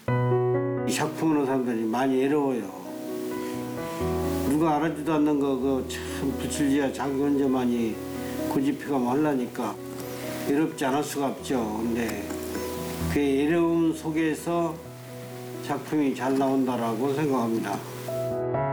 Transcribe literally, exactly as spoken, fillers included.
이 작품을 하는 사람들이 많이 외로워요. 누가 알아주도 않는 거 그 참 부칠지야 자기 혼자만이 고집피가면 하려니까 외롭지 않을 수가 없죠. 근데 그 외로움 속에서 작품이 잘 나온다라고 생각합니다.